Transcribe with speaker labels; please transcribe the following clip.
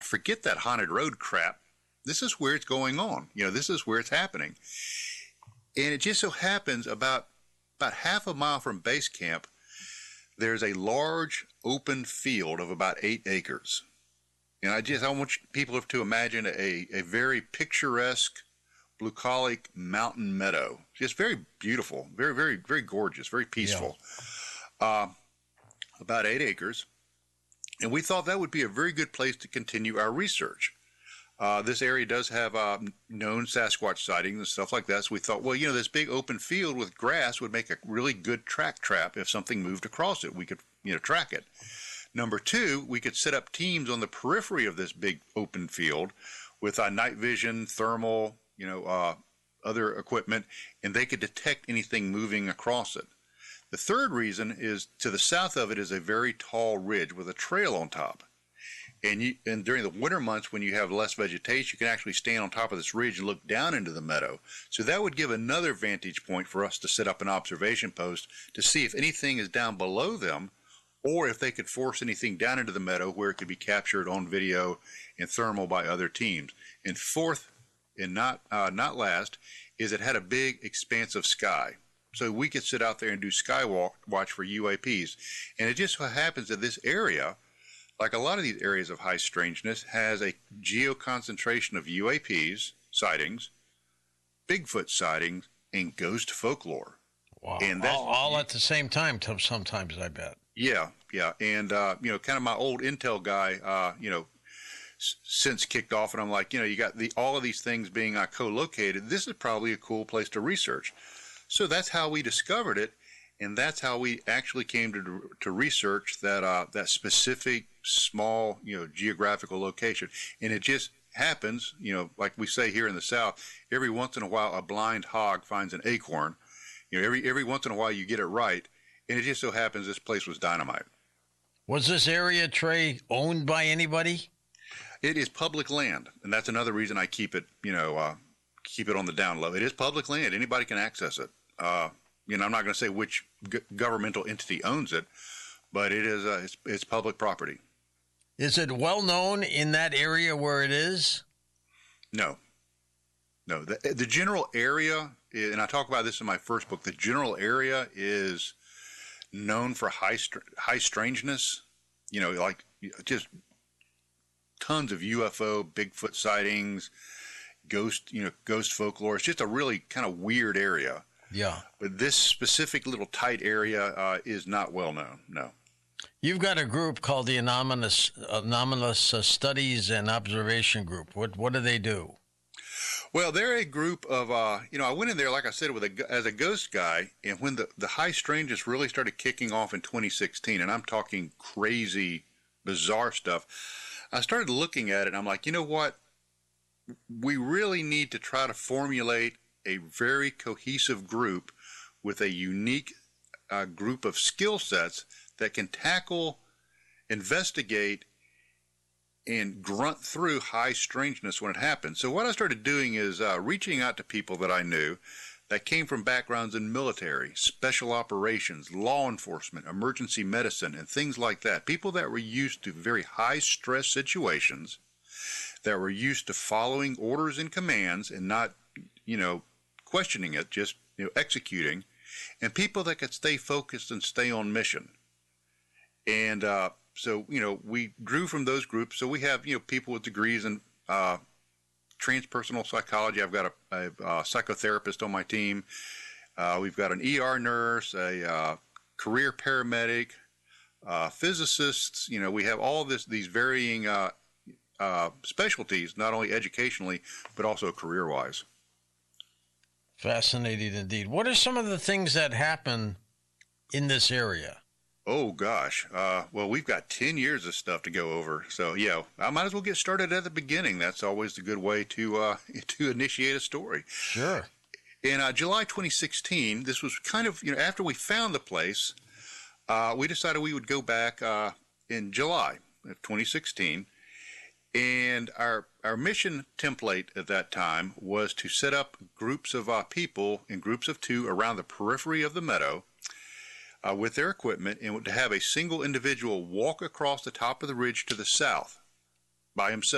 Speaker 1: forget that haunted road crap. This is where it's going on. This is where it's happening. And it just so happens about half a mile from base camp, there's a large open field of about 8 acres. And I want people to imagine a very picturesque, bucolic mountain meadow. Just very beautiful, very, very, very gorgeous, very peaceful. Yeah. About 8 acres. And we thought that would be a very good place to continue our research. This area does have known Sasquatch sightings and stuff like that. So we thought, well, this big open field with grass would make a really good track trap. If something moved across it, we could, track it. Number 2, we could set up teams on the periphery of this big open field with night vision, thermal, other equipment, and they could detect anything moving across it. The third reason is to the south of it is a very tall ridge with a trail on top. And during the winter months when you have less vegetation, you can actually stand on top of this ridge and look down into the meadow. So that would give another vantage point for us to set up an observation post to see if anything is down below them, or if they could force anything down into the meadow where it could be captured on video and thermal by other teams. And fourth, and not last, is it had a big expanse of sky. So we could sit out there and do sky watch for UAPs. And it just so happens that this area, like a lot of these areas of high strangeness, has a geoconcentration of UAPs sightings, Bigfoot sightings, and ghost folklore.
Speaker 2: Wow. And that's, all at the same time sometimes, I bet.
Speaker 1: Yeah. And, kind of my old intel guy, since kicked off, and I'm like, you got all of these things being co-located. This is probably a cool place to research. So that's how we discovered it, and that's how we actually came to research that specific small, geographical location. And it just happens, like we say here in the South, every once in a while a blind hog finds an acorn. Every once in a while you get it right, and it just so happens this place was dynamite.
Speaker 2: Was this area, Trey, owned by anybody?
Speaker 1: It is public land, and that's another reason I keep it, keep it on the down low. It is public land; anybody can access it. I'm not going to say which governmental entity owns it, but it is it's public property.
Speaker 2: Is it well known in that area where it is?
Speaker 1: No. The general area, and I talk about this in my first book. The general area is known for high strangeness. Like just tons of UFO, Bigfoot sightings, ghost folklore. It's just a really kind of weird area.
Speaker 2: Yeah.
Speaker 1: But this specific little tight area is not well known, no.
Speaker 2: You've got a group called the Anomalous Studies and Observation Group. What do they do?
Speaker 1: Well, they're a group of, I went in there, like I said, as a ghost guy, and when the high strangeness really started kicking off in 2016, and I'm talking crazy, bizarre stuff, I started looking at it, and I'm like, you know what? We really need to try to formulate a very cohesive group with a unique group of skill sets that can tackle, investigate, and grunt through high strangeness when it happens. So what I started doing is reaching out to people that I knew that came from backgrounds in military, special operations, law enforcement, emergency medicine, and things like that. People that were used to very high stress situations, that were used to following orders and commands and not, questioning it, just, executing, and people that could stay focused and stay on mission. And so, we drew from those groups. So we have, people with degrees in transpersonal psychology. I've got a psychotherapist on my team. We've got an ER nurse, a career paramedic, physicists. We have all these varying specialties, not only educationally, but also career-wise.
Speaker 2: Fascinating indeed. What are some of the things that happen in this area?
Speaker 1: Oh, gosh. Well, we've got 10 years of stuff to go over. So, yeah, I might as well get started at the beginning. That's always a good way to initiate a story.
Speaker 2: Sure.
Speaker 1: In July 2016, this was kind of, after we found the place, we decided we would go back in July of 2016. And our mission template at that time was to set up groups of people in groups of 2 around the periphery of the meadow with their equipment, and to have a single individual walk across the top of the ridge to the south by himself.